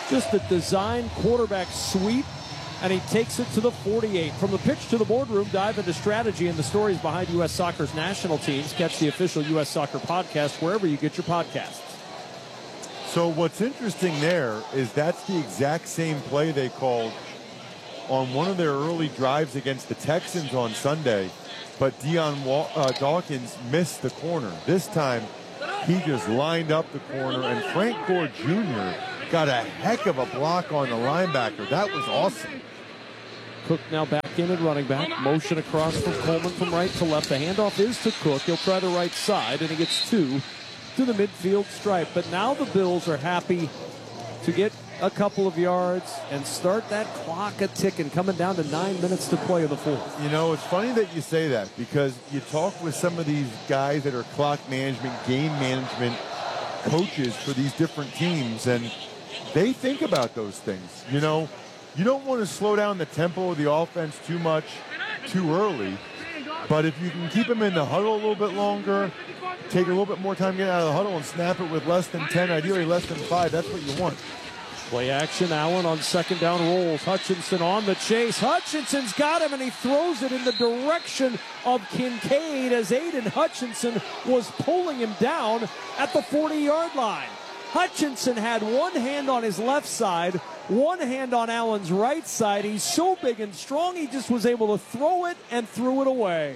Just a design quarterback sweep, and he takes it to the 48. From the pitch to the boardroom, dive into strategy and the stories behind U.S. Soccer's national teams. Catch the official U.S. Soccer podcast wherever you get your podcasts. So what's interesting there is that's the exact same play they called on one of their early drives against the Texans on Sunday, but Dawkins missed the corner. This time, he just lined up the corner, and Frank Gore Jr. got a heck of a block on the linebacker. That was awesome. Cook now back in at running back. Motion across from Coleman from right to left. The handoff is to Cook. He'll try the right side, and he gets 2 to the midfield stripe. But now the Bills are happy to get a couple of yards and start that clock a-ticking, coming down to 9 minutes to play in the fourth. You know, it's funny that you say that, because you talk with some of these guys that are clock management, game management coaches for these different teams, and they think about those things. You know, you don't want to slow down the tempo of the offense too much too early, but if you can keep them in the huddle a little bit longer, take a little bit more time getting out of the huddle and snap it with less than 10, ideally less than 5, that's what you want. Play action, Allen on second down rolls. Hutchinson on the chase. Hutchinson's got him, and he throws it in the direction of Kincaid as Aiden Hutchinson was pulling him down at the 40-yard line. Hutchinson had one hand on his left side, one hand on Allen's right side. He's so big and strong, he just was able to throw it and threw it away.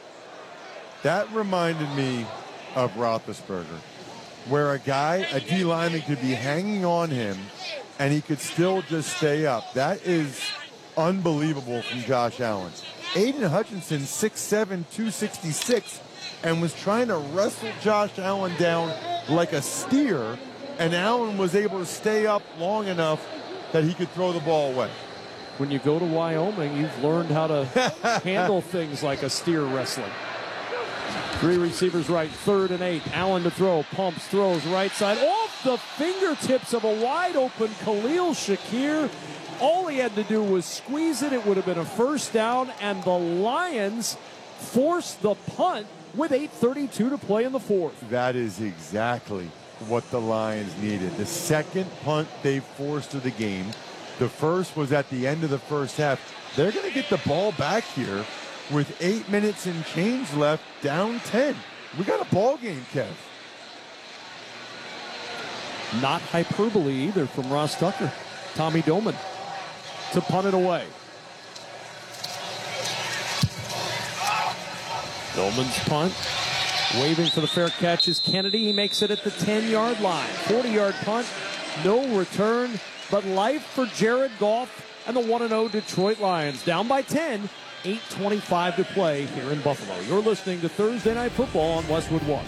That reminded me of Roethlisberger, where a D lineman could be hanging on him and he could still just stay up. That is unbelievable from Josh Allen. Aiden Hutchinson, 6'7", 266, and was trying to wrestle Josh Allen down like a steer, and Allen was able to stay up long enough that he could throw the ball away. When you go to Wyoming, you've learned how to handle things like a steer wrestling. 3 receivers right, 3rd and 8. Allen to throw, pumps, throws, right side, off the fingertips of a wide-open Khalil Shakir. All he had to do was squeeze it. It would have been a first down, and the Lions forced the punt with 8:32 to play in the fourth. That is exactly what the Lions needed. The second punt they forced to the game. The first was at the end of the first half. They're going to get the ball back here with 8 minutes and change left, down 10. We got a ball game, Kev. Not hyperbole either from Ross Tucker. Tommy Doman to punt it away. Doman's punt. Waving for the fair catch is Kennedy. He makes it at the 10-yard line. 40-yard punt. No return, but life for Jared Goff and the 1-0 Detroit Lions. Down by 10. 8:25 to play here in Buffalo. You're listening to Thursday Night Football on Westwood One.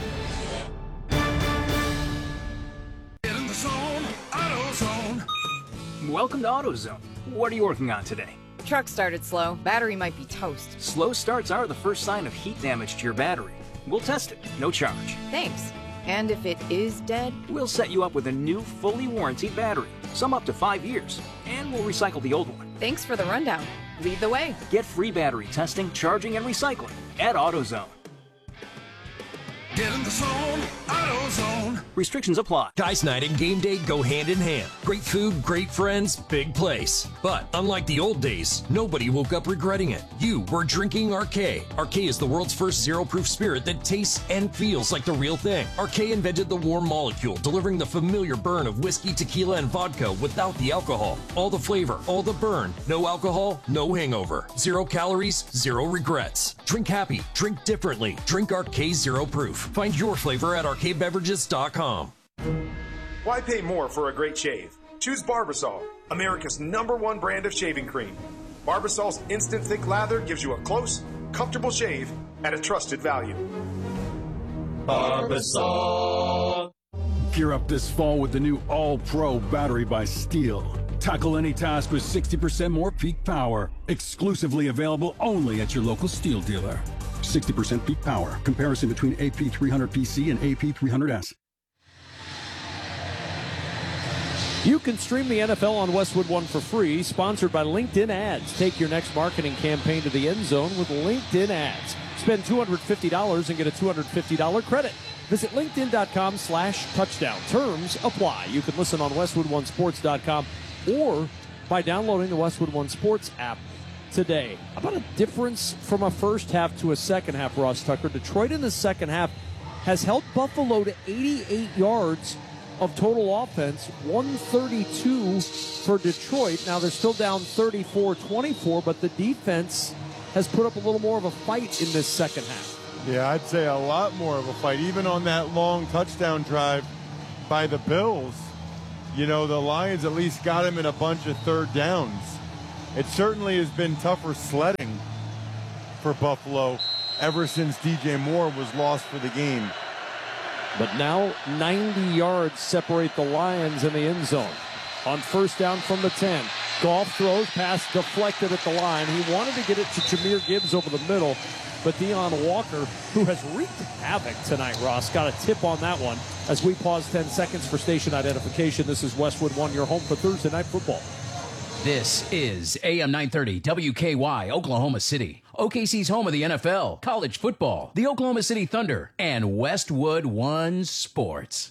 Get in the zone, AutoZone. Welcome to AutoZone. What are you working on today? Truck started slow. Battery might be toast. Slow starts are the first sign of heat damage to your battery. We'll test it, no charge. Thanks. And if it is dead? We'll set you up with a new, fully warranted battery, some up to 5 years, and we'll recycle the old one. Thanks for the rundown. Lead the way. Get free battery testing, charging, and recycling at AutoZone. Get in the zone, AutoZone. Restrictions apply. Guys Night and game day go hand in hand. Great food, great friends, big place. But unlike the old days, nobody woke up regretting it. You were drinking Arcade. Arcade is the world's first zero-proof spirit that tastes and feels like the real thing. Arcade invented the warm molecule, delivering the familiar burn of whiskey, tequila, and vodka without the alcohol. All the flavor, all the burn. No alcohol, no hangover. 0 calories, 0 regrets. Drink happy, drink differently. Drink Arcade Zero Proof. Find your flavor at arcadebeverages.com. Why pay more for a great shave? Choose Barbasol, America's #1 brand of shaving cream. Barbasol's instant thick lather gives you a close, comfortable shave at a trusted value. Barbasol. Gear up this fall with the new All-Pro battery by Steel. Tackle any task with 60% more peak power. Exclusively available only at your local Steel dealer. 60% peak power. Comparison between AP300PC and AP300S. You can stream the NFL on Westwood One for free, sponsored by LinkedIn Ads. Take your next marketing campaign to the end zone with LinkedIn Ads. Spend $250 and get a $250 credit. Visit linkedin.com/touchdown. Terms apply. You can listen on westwood1sports.com or by downloading the Westwood One Sports app today. How about a difference from a first half to a second half, Ross Tucker? Detroit in the second half has held Buffalo to 88 yards of total offense, 132 for Detroit. Now they're still down 34-24, but the defense has put up a little more of a fight in this second half. Yeah, I'd say a lot more of a fight. Even on that long touchdown drive by the Bills, you know, the Lions at least got him in a bunch of third downs. It certainly has been tougher sledding for Buffalo ever since DJ Moore was lost for the game. But now 90 yards separate the Lions in the end zone. On first down from the 10, Goff throws, pass deflected at the line. He wanted to get it to Jahmyr Gibbs over the middle, but Deon Walker, who has wreaked havoc tonight, Ross, got a tip on that one. As we pause 10 seconds for station identification, this is Westwood One, your home for Thursday Night Football. This is AM 930 WKY, Oklahoma City. OKC's home of the NFL, college football, the Oklahoma City Thunder, and Westwood One Sports.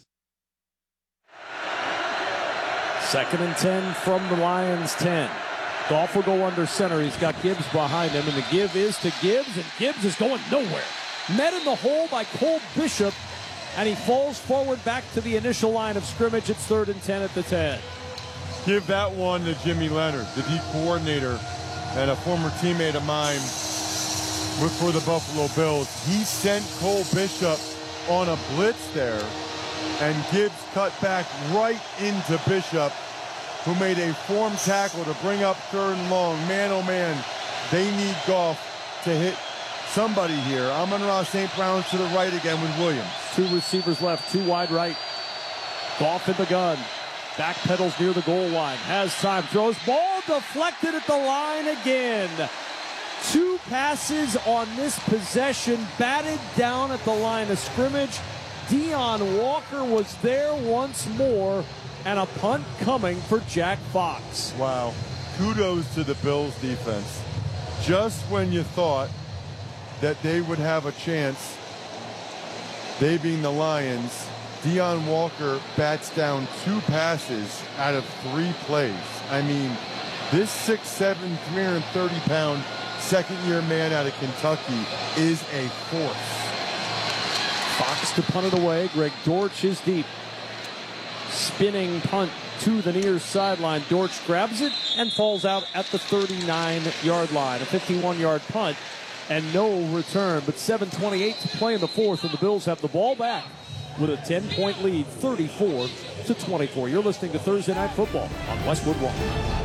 2nd and 10 from the Lions 10. Goff will go under center. He's got Gibbs behind him, and the give is to Gibbs, and Gibbs is going nowhere. Met in the hole by Cole Bishop, and he falls forward back to the initial line of scrimmage. It's 3rd and 10 at the 10. Give that one to Jimmy Leonard, the D coordinator and a former teammate of mine for the Buffalo Bills. He sent Cole Bishop on a blitz there, and Gibbs cut back right into Bishop, who made a form tackle to bring up 3rd and long. Man, oh man, they need Goff to hit somebody here. Amon-Ra St. Brown's to the right again with Williams. 2 receivers left, 2 wide right. Goff in the gun. Back pedals near the goal line. Has time. Throws. Ball deflected at the line again. 2 passes on this possession. Batted down at the line of scrimmage. Deon Walker was there once more. And a punt coming for Jack Fox. Wow. Kudos to the Bills defense. Just when you thought that they would have a chance, they being the Lions, Deon Walker bats down 2 passes out of 3 plays. I mean, this 6'7", 330-pound second-year man out of Kentucky is a force. Fox to punt it away. Greg Dortch is deep. Spinning punt to the near sideline. Dortch grabs it and falls out at the 39-yard line. A 51-yard punt and no return. But 7:28 to play in the 4th, and the Bills have the ball back with a 10-point lead, 34-24. You're listening to Thursday Night Football on Westwood One.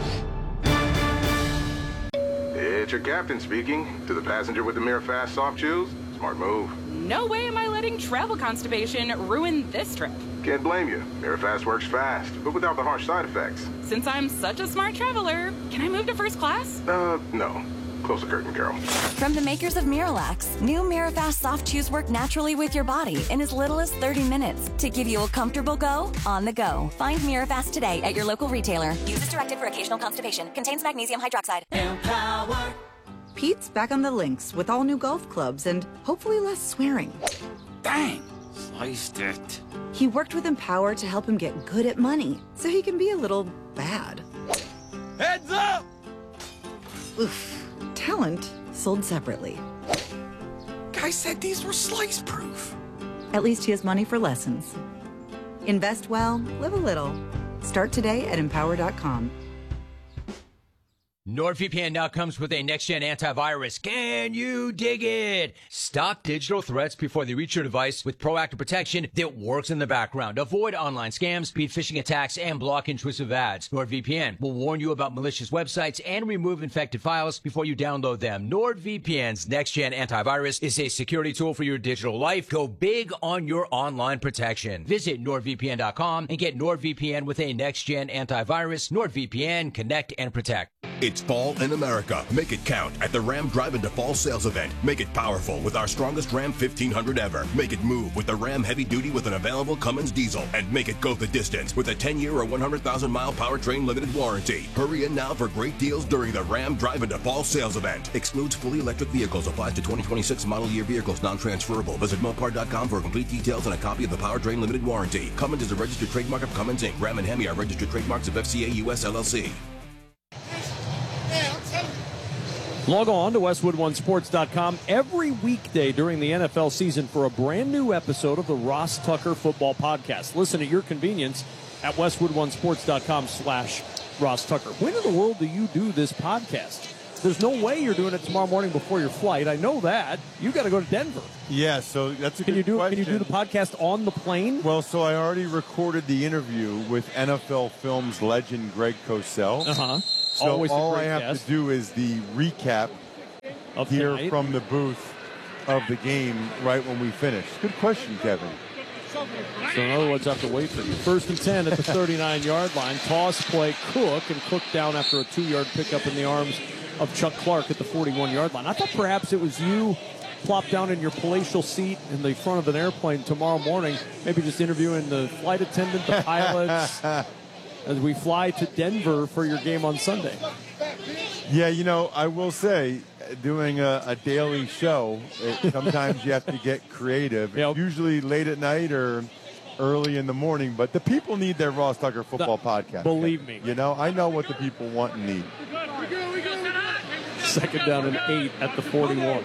It's your captain speaking. To the passenger with the Mirror Fast soft chews, smart move. No way am I letting travel constipation ruin this trip. Can't blame you. Mirror Fast works fast, but without the harsh side effects. Since I'm such a smart traveler, can I move to first class? No. Close the curtain, girl. From the makers of Miralax, new Mirafast soft chews work naturally with your body in as little as 30 minutes to give you a comfortable go on the go. Find Mirafast today at your local retailer. Use as directed for occasional constipation. Contains magnesium hydroxide. Empower. Pete's back on the links with all new golf clubs and hopefully less swearing. Dang! Sliced it. He worked with Empower to help him get good at money, so he can be a little bad. Heads up! Oof. Talent sold separately. Guy said these were slice proof. At least he has money for lessons. Invest well, live a little. Start today at Empower.com. NordVPN now comes with a next-gen antivirus. Can you dig it? Stop digital threats before they reach your device with proactive protection that works in the background. Avoid online scams, beat phishing attacks, and block intrusive ads. NordVPN will warn you about malicious websites and remove infected files before you download them. NordVPN's next-gen antivirus is a security tool for your digital life. Go big on your online protection. Visit NordVPN.com and get NordVPN with a next-gen antivirus. NordVPN, connect and protect. It's fall in America. Make it count at the Ram Drive Into Fall sales event. Make it powerful with our strongest Ram 1500 ever. Make it move with the Ram Heavy Duty with an available Cummins diesel. And make it go the distance with a 10-year or 100,000-mile powertrain limited warranty. Hurry in now for great deals during the Ram Drive Into Fall sales event. Excludes fully electric vehicles. Applies to 2026 model year vehicles. Non-transferable. Visit Mopar.com for complete details and a copy of the powertrain limited warranty. Cummins is a registered trademark of Cummins Inc. Ram and Hemi are registered trademarks of FCA US LLC. Log on to WestwoodOneSports.com every weekday during the NFL season for a brand new episode of the Ross Tucker Football Podcast. Listen at your convenience at WestwoodOneSports.com/Ross Tucker. When in the world do you do this podcast? There's no way you're doing it tomorrow morning before your flight. I know that. You got to go to Denver. Yeah, so that's a good question. Can you do the podcast on the plane? Well, so I already recorded the interview with NFL Films legend Greg Cosell. Uh-huh. So all I have to do is the recap here from the booth of the game right when we finish. Good question, Kevin. So in other words, I have to wait for you. 1st and 10 at the 39-yard line. Toss play, Cook, and Cook down after a 2-yard pickup in the arms of Chuck Clark at the 41-yard line. I thought perhaps it was you plopped down in your palatial seat in the front of an airplane tomorrow morning, maybe just interviewing the flight attendant, the pilots, as we fly to Denver for your game on Sunday. Yeah, you know, I will say, doing a daily show, sometimes you have to get creative. Yep. Usually late at night or early in the morning, but the people need their Ross Tucker Football Podcast. Believe me. You know, I know what the people want and need. 2nd down and 8 at the 41.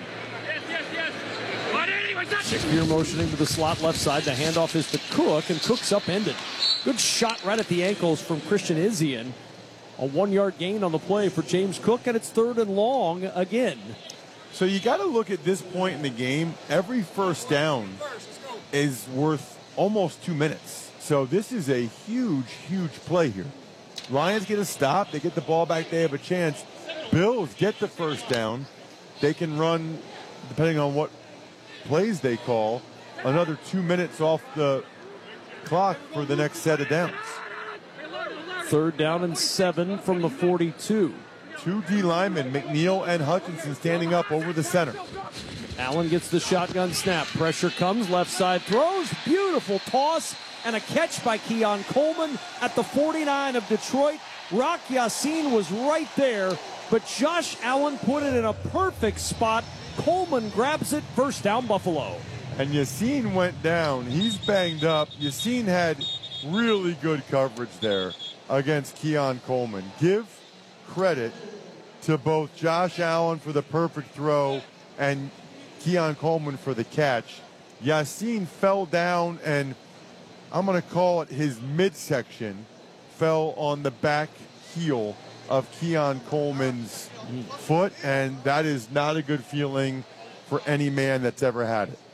Shakir motioning to the slot left side. The handoff is to Cook, and Cook's upended. Good shot right at the ankles from Christian Izzian. A 1-yard gain on the play for James Cook, and it's 3rd and long again. So you got to look at this point in the game. Every first down is worth almost 2 minutes. So this is a huge, huge play here. Lions get a stop. They get the ball back. They have a chance. Bills get the first down. They can run, depending on what plays they call, another 2 minutes off the clock for the next set of downs. 3rd down and 7 from the 42. 2 D linemen, McNeil and Hutchinson, standing up over the center. Allen gets the shotgun snap. Pressure comes, left side throws. Beautiful toss and a catch by Keon Coleman at the 49 of Detroit. Rock Ya-Sin was right there, but Josh Allen put it in a perfect spot. Coleman grabs it. 1st down, Buffalo. And Ya-Sin went down. He's banged up. Ya-Sin had really good coverage there against Keon Coleman. Give credit to both Josh Allen for the perfect throw and Keon Coleman for the catch. Ya-Sin fell down, and I'm going to call it his midsection fell on the back heel of Keon Coleman's foot, and that is not a good feeling for any man that's ever had it.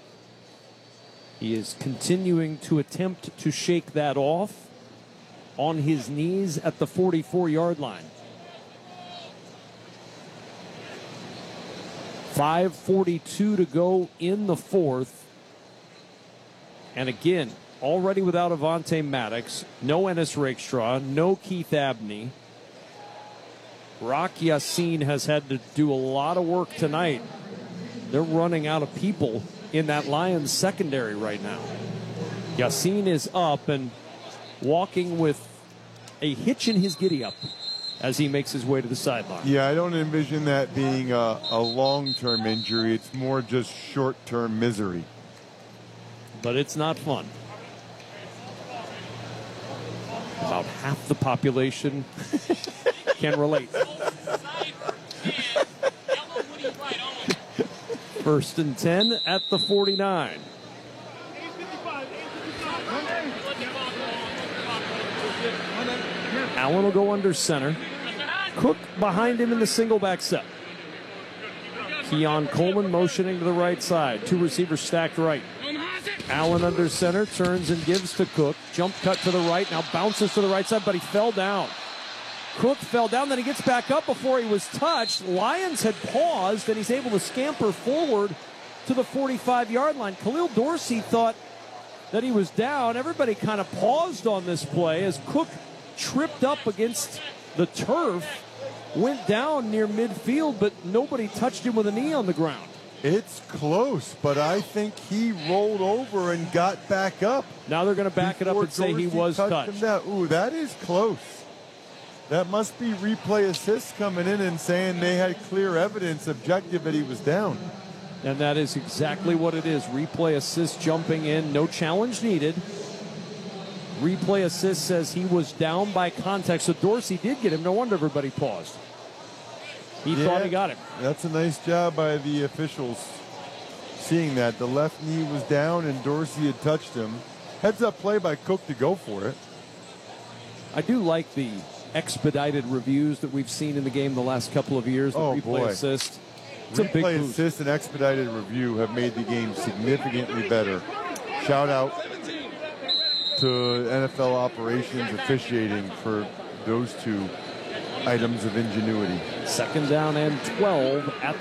He is continuing to attempt to shake that off on his knees at the 44-yard line. 5:42 to go in the 4th. And again, already without Avonte Maddox, no Ennis Rakestraw, no Keith Abney. Rock Ya-Sin has had to do a lot of work tonight. They're running out of people in that Lions secondary right now. Ya-Sin is up and walking with a hitch in his giddy-up as he makes his way to the sideline. Yeah, I don't envision that being a long-term injury. It's more just short-term misery. But it's not fun. About half the population can relate. 1st and 10 at the 49. Allen will go under center. Cook behind him in the single back set. Keon Coleman motioning to the right side. 2 receivers stacked right. Allen under center, turns and gives to Cook. Jump cut to the right, now bounces to the right side, but he fell down. Cook fell down, then he gets back up before he was touched. Lions had paused, and he's able to scamper forward to the 45-yard line. Khalil Dorsey thought that he was down. Everybody kind of paused on this play as Cook tripped up against the turf went down near midfield, but nobody touched him with a knee on the ground. It's close, but I think he rolled over and got back up. Now they're going to back it up and say he was touched. Ooh, that is close. That must be replay assists coming in and saying they had clear evidence, objective, that he was down. And that is exactly what it is. Replay assist jumping in, no challenge needed. Replay assist says he was down by contact. So Dorsey did get him. No wonder everybody paused. He thought he got him. That's a nice job by the officials seeing that. The left knee was down and Dorsey had touched him. Heads up play by Cook to go for it. I do like the expedited reviews that we've seen in the game the last couple of years. The replay assist. It's a big boost. Assist and expedited review have made the game significantly better. Shout out to NFL operations officiating for those two items of ingenuity. 2nd down and 12 at